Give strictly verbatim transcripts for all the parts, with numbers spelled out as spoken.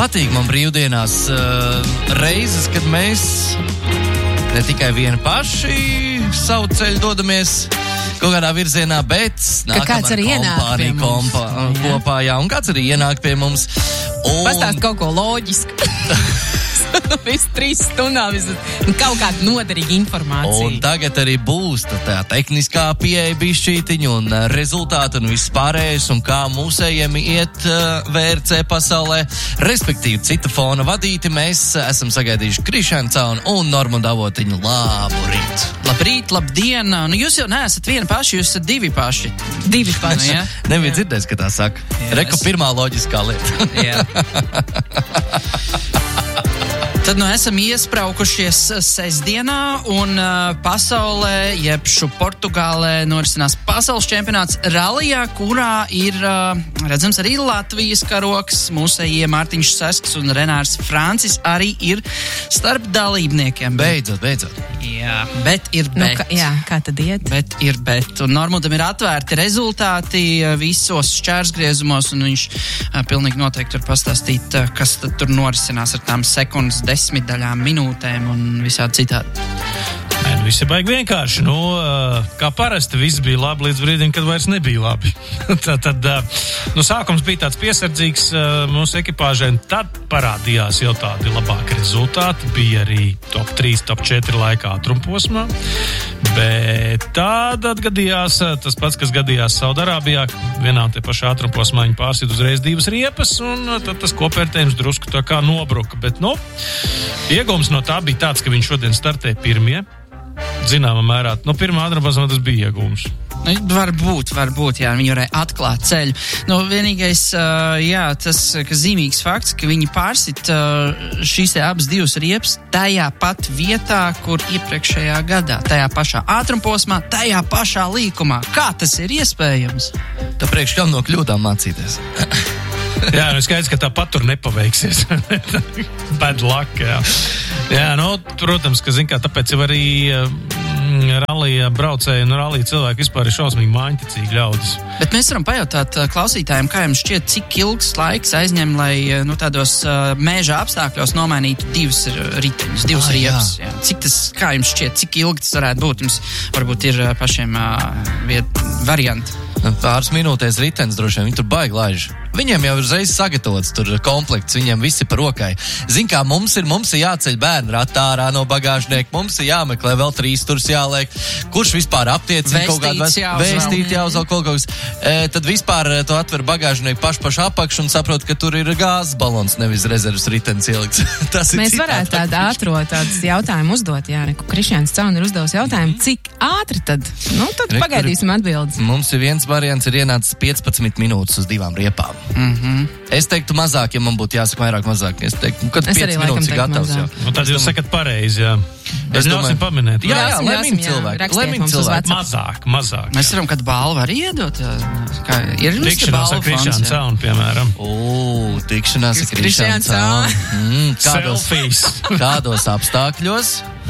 Patīk man brīvdienās uh, reizes, kad mēs ne tikai vieni paši savu ceļu dodamies kaut kādā virzienā, bet nākam ar kompāniju kompa, kopā, jā, un kāds arī ienāk pie mums. Un... Pastāst kaut ko loģisku. Viss trīs stundām kaut kāda noderīga informācija. Un tagad arī būs tā, tā tehniskā pieeja bišķītiņa un rezultāti un viss pārējais un kā mūsējiem iet uh, V R C pasaulē. Respektīvi, cita fona vadīti mēs esam sagaidījuši Krišānu Caunu un Normundu Avotiņu. Labu rīt! Labrīt, labdien! Nu, jūs jau neesat vieni paši, jūs esat divi paši. Divi paši. Ja? Nebija dzirdējis, ka tā saka. Reku pirmā loģiskā lieta. Jā. Tad nu esam iespraukušies sestdienā un uh, pasaulē, jebšu Portugālē norisinās pasaules čempionāts ralijā, kurā ir uh, redzams arī Latvijas karoks, mūsējie Mārtiņš Sasks un Renārs Francis arī ir starp dalībniekiem. Beidzot, beidzot. Jā, bet ir bet. Nu, ka, jā, kā tad iet? Bet ir bet. Un Normundam ir atvērti rezultāti visos šķērsgriezumos, un viņš uh, pilnīgi noteikti var pastāstīt, uh, kas tad tur norisinās ar tām sekundes desmitdaļām, minūtēm un visādi citādi. Nē, nu viss ir baigi vienkārši. Nu, kā parasti, viss bija labi līdz brīdim, kad vairs nebija labi. tad, tad, nu, sākums bija tāds piesardzīgs mūsu ekipāžai, tad parādījās jau tādi labāki rezultāti. Bija arī top trīs, top četri laikā ātrumposmā. Bet tad atgadījās tas pats, kas gadījās Saudarābijā. Vienā un tie paši ātrumposmā viņi pārsit uzreiz divas riepas, un tad tas kopvērtējums drusku tā kā nobruka. Bet, nu, iegums no tā bija tāds, ka viņi šodien startē pirmie. Zināmā mērā, nu, pirmā ātrumposmā tas bija iegums. Varbūt, varbūt, jā, viņi varēja atklāt ceļu. Nu, vienīgais, uh, jā, tas, ka zīmīgs fakts, ka viņi pārsit uh, šīs te abas divas riepas tajā pat vietā, kur iepriekšējā gadā, tajā pašā ātrumposmā, tajā pašā līkumā. Kā tas ir iespējams? Tā priekš kam no kļūdām mācīties? Jā, nu skaidrs, ka tāpat tur nepaveiksies. Bad luck, jā. Jā, nu, protams, ka, zin kā, tāpēc jau arī mm, rallija braucēji un rallija cilvēki vispār ir šausmīgi māņticīgi ļaudis. Bet mēs varam pajautāt uh, klausītājiem, kā jums šķiet, cik ilgs laiks aizņem, lai, uh, nu, tādos uh, mēža apstākļos nomainītu divas riteņus, divas ah, riepas. Jā. Jā. Cik tas, kā jums šķiet, cik ilgi tas varētu būt? Jums varbūt ir uh, pašiem uh, viet, varianti. Pāris minūtēs ritenis droši vien, viņi tur baigi laiž. Viņiem jau ir uzreiz sagatavots tur komplekts, viņiem visi par rokai. Zin kā, mums ir, mums ir jāceļ bērnu ratā ārā no bagāžnieka, mums ir jāmeklē vēl trīs turs jāliek, kurš vispār aptiecina kaut kādu vēstīt jāuzvēl kaut kaut kas. E, tad vispār to atver bagāžnieku pašu pašu apakšu un saprot, ka tur ir gāzes balons, nevis rezervas ritenis ielikts. Tas ir Mēs varētu tādu ātro tādus jautājumu uzdot, jā, neku Krišāns Cauna ir uzdevis jautājumu, cik ātri tad? Nu, tad Re, pagaidīsim atbildes. Mums ir viens variants, ir ienācis piecpadsmit minūtes uz divām riepām. Mm-hmm. Es teiktu mazāk, ja man būtu jāsaka vairāk mazāk. Es teiktu, kad piecas minūtes ir gatavs. Jā. Nu, tad jūs sakat pareizi, jā. Es ļausim paminēt. Jā, jā, lemim cilvēku. Lemim cilvēku. Mazāk, mazāk. Mēs varam, kad balvu var iedot. Kā, ir jums te balvu fonds? Tikšanās ar Krišānu Caunu, piemēram. Ū, tikšanās ar Krišānu Caunu. Mm, kādos, kādos apstākļos?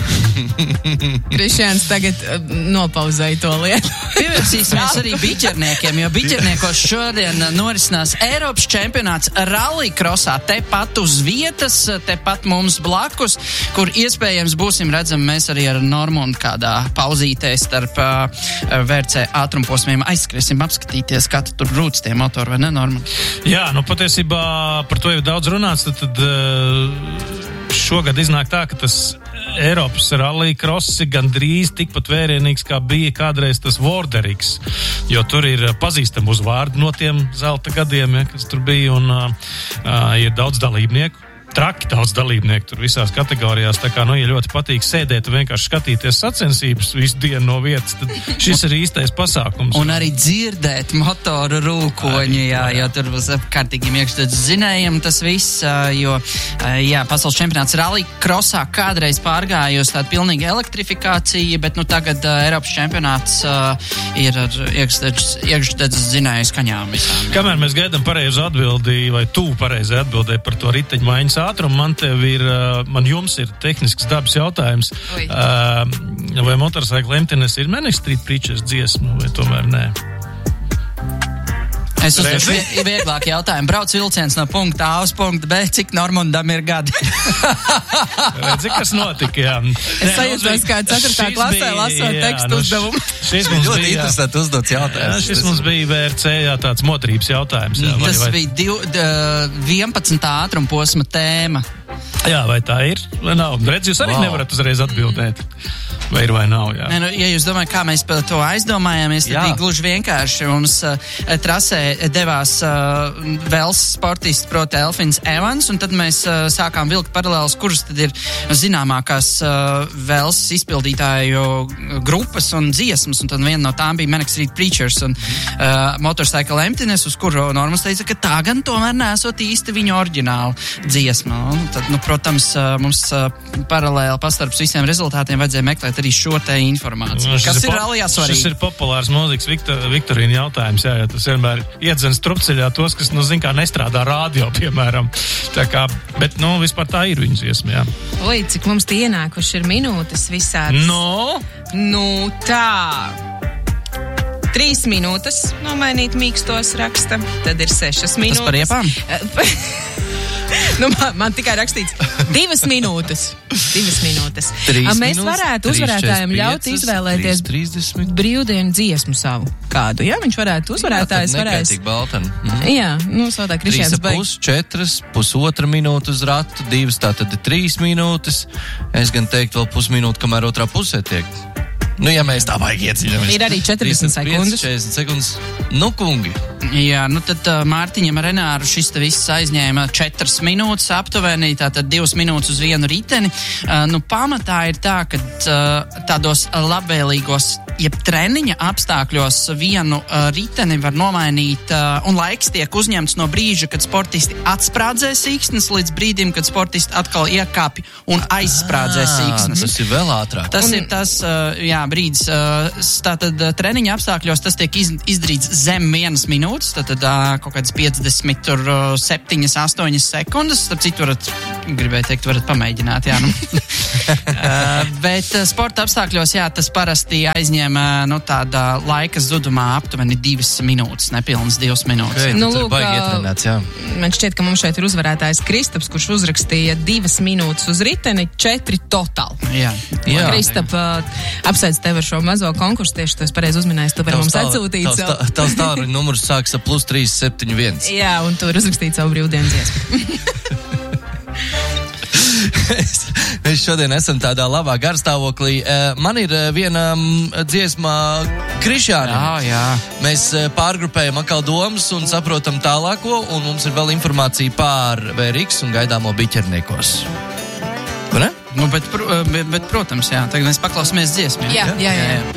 Krišāns tagad uh, nopauzēja to lietu. Pievērsīsimies arī biķerniekiem, jo biķerniekos šodien norisinās Eiropas čempionāts rallycrossā, tepat uz vietas, tepat mums blakus, kur iespējams būsim redzami mēs arī ar Normundu kādā pauzītē starp uh, V R C ātrumposmiem aizskriesim apskatīties, kā tur rūc tie motori, vai ne, Normund? Jā, nu patiesībā par to jau daudz runāts, tad, tad uh, šogad iznāk tā, ka tas Eiropas rallycross ir gandrīz tikpat vērienīgs, kā bija kādreiz tas Vorderīgs, jo tur ir pazīstami uzvārdi no tiem zelta gadiem, ja, kas tur bija, un uh, uh, ir daudz dalībnieku. Traki daudz dalībnieku tur visās kategorijās, tā kā, nu, ja ļoti patīk sēdēt un vienkārši skatīties sacensības visu dienu no vietas, tad šis ir īstais pasākums. Un arī dzirdēt motoru rūkoņu, jā, jo tur būs kārtīgiem iekšdedz zinējiem tas viss, jo, jā, pasaules čempionāts rallycrossā kādreiz pārgāja uz tādu pilnīgu elektrifikāciju, bet, nu, tagad uh, Eiropas čempionāts uh, ir ar iekšdedz zinēju skaņām visām. Jā. Kamēr mēs gaidām pareizu atbildi, vai tu pareizi atbildēji par to riteņu maiņas ātrumu, man tev ir, man jums ir tehnisks dabas jautājums. Uh, vai Motorcycle Emptiness ir Manic Street Preachers dziesma, vai tomēr nē? Es uzdošu vie- vieglāk jautājumu. Brauc vilciens no punkta A uz punktu B, cik Normundam ir gadi? Redzi, kas notika, jā. Es sajūtos kā ceturtā klasē lasot tekstu uzdevumu. Šis mums Ļoti bija, jā, interesanti uzdots jā, jautājums. šis mums bija V R C, jā, tāds motrības jautājums. Jā, vai, Tas vai, bija div, d, vienpadsmitā ātruma posma tēma. jā, vai tā ir, vai nav? Redz, jūs arī Wow. nevarat uzreiz atbildēt. Vai ir vai nav, jā. Ne, nu, ja jūs domājat, kā mēs par to aizdomājāmies, tad Jā. bija gluži vienkārši. Mums uh, trasē devās uh, Velsas sportists, proti Elfins Evans, un tad mēs uh, sākām vilkt paralēlus, kuras tad ir zināmākās uh, Velsas izpildītāju grupas un dziesmas, un tad viena no tām bija Manic Street Preachers un uh, Motorcycle Emptiness, uz kuru Normas teica, ka tā gan tomēr nesot īsti viņa oriģināla dziesma. Un tad, nu, protams, uh, mums uh, paralēli pastarps visiem rezultātiem vajadzēja meklēt arī šo te informāciju. Nu, šis Kas ir po- rallijā svarīgi? Šis ir populārs mūzikas Viktor, Viktorīna jautājums, jā, jo tas vienmēr iedzen strupceļā tos, kas, nu, zin kā, nestrādā rādio, piemēram. Tā kā, bet, nu, vispār tā ir viņas iesma, jā. Oi, cik mums tie ienākuši ir minūtes visādas. No, Nu tā. Trīs minūtes nomainīt mīkstos raksta, tad ir sešas minūtes. par riepām? Nu, man, man tikai rakstīts divas minūtes. Divas minūtes. Trīs A, Mēs minūtes, varētu trīs uzvarētājiem četrdesmit ļaut piecas, izvēlēties trīs trīsdesmit. brīvdienu dziesmu savu kādu. Jā, viņš varētu uzvarētājs varēs. Nekaitīga baltana. Mhm. Jā, nu, savādāk Trīs Krišjāns ap beig. pus, četras, pusotra minūte uz ratu, divas, tā tad ir trīs minūtes. Es gan teiktu vēl pusminūti, kamēr otrā pusē tiek. Nu, ja mēs tā vajag iedziļamies. Ir arī četrdesmit sekundes. četrdesmit sekundes. Nu, kungi. Jā, nu tad uh, Mārtiņam ar Renāru šis te viss aizņēma četras minūtes aptuveni, tātad divas minūtes uz vienu riteni. Uh, nu, pamatā ir tā, ka uh, tādos labvēlīgos, jeb treniņa apstākļos vienu uh, riteni var nomainīt, uh, un laiks tiek uzņemts no brīža, kad sportisti atsprādzē sīkstnes, līdz brīdim, kad sportisti atkal iekāpj un aizsprādzē sīkstnes. Tas ir vēl ātrāk. Tas un... ir tas, uh, jā, brīdis. Uh, tātad uh, treniņa apstākļos tas tiek iz, izdarīts zem vienas minūtes, tātad uh, kaut kādas piecdesmit, tur, uh, septiņas, astoņas sekundes. Starp citu, varat, gribēju teikt, varat pamēģināt, jā. Nu. uh, bet uh, sporta apstākļos, jā, tas parasti aizņem uh, nu, tāda laika zudumā aptuveni divas minūtes, nepilnas divas minūtes. Okay, Nu, nu, lūk, baigi ā, ietrenēts, jā. Man šķiet, ka mums šeit ir uzvarētājs Kristaps, kurš uzrakstīja divas minūtes uz riteni, četri totāli. Jā, Jā. Kristap, uh, apsveic tevi ar šo mazo konkursu, tieši to es pareizi uzminēju, tu vari mums atsūtīt Tavs savu. tā- tavs tālruņa numurs sāks ar plus trīs septiņi viens. Jā, un tu vari uzrakstīt savu brīvdienu dziesmu. Mēs, mēs šodien esam tādā labā garstāvoklī. Eh, Man ir eh, viena mm, dziesma Krišjānam. jā, jā. Mēs eh, pārgrupējam atkal domas un saprotam tālāko, un mums ir vēl informācija pār V R X un gaidāmo biķerniekos. Vai ne? Nu, bet, pr bet, bet, protams, jā, tagad mēs paklausāmies dziesmu. Jā, jā, jā. jā.